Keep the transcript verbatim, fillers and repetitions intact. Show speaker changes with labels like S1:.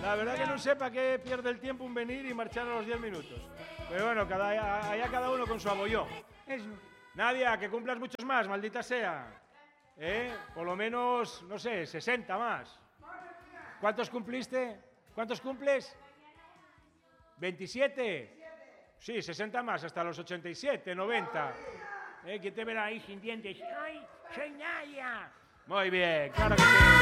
S1: La verdad que no sé para qué pierde el tiempo en venir y marchar a los diez minutos. Pero bueno, cada, allá cada uno con su abolló.
S2: Eso.
S1: Nadia, que cumplas muchos más, maldita sea. ¿Eh? Por lo menos, no sé, sesenta más. ¿Cuántos cumpliste? ¿Cuántos cumples? ¿veintisiete? Sí, sesenta más, hasta los ochenta y siete, noventa. ¿Eh? ¿Quién te verá ahí sin dientes? ¡Ay, soy Nadia! Muy bien, claro que sí.